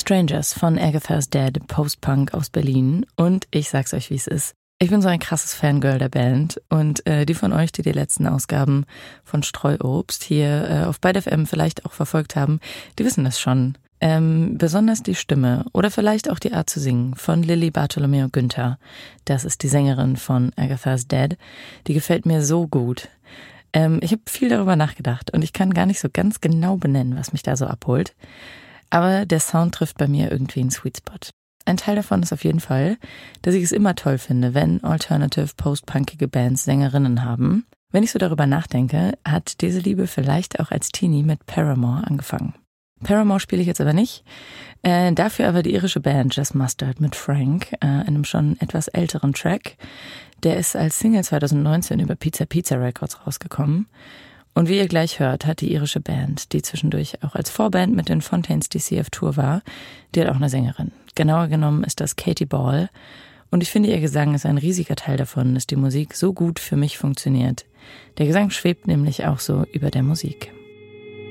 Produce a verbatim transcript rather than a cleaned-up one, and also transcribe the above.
Strangers von Agatha's Dead, Post-Punk aus Berlin. Und ich sag's euch, wie es ist. Ich bin so ein krasses Fangirl der Band und äh, die von euch, die die letzten Ausgaben von Streuobst hier äh, auf Byte F M vielleicht auch verfolgt haben, die wissen das schon. Ähm, besonders die Stimme oder vielleicht auch die Art zu singen von Lilly Bartolomeo Günther. Das ist die Sängerin von Agatha's Dead. Die gefällt mir so gut. Ähm, ich habe viel darüber nachgedacht und ich kann gar nicht so ganz genau benennen, was mich da so abholt. Aber der Sound trifft bei mir irgendwie einen Sweet Spot. Ein Teil davon ist auf jeden Fall, dass ich es immer toll finde, wenn alternative, post-punkige Bands Sängerinnen haben. Wenn ich so darüber nachdenke, hat diese Liebe vielleicht auch als Teenie mit Paramore angefangen. Paramore spiele ich jetzt aber nicht, äh, dafür aber die irische Band Just Mustard mit Frank, äh, einem schon etwas älteren Track. Der ist als Single zwanzig neunzehn über Pizza Pizza Records rausgekommen. Und wie ihr gleich hört, hat die irische Band, die zwischendurch auch als Vorband mit den Fontaines D C auf Tour war, die hat auch eine Sängerin. Genauer genommen ist das Katie Ball. Und ich finde, ihr Gesang ist ein riesiger Teil davon, dass die Musik so gut für mich funktioniert. Der Gesang schwebt nämlich auch so über der Musik.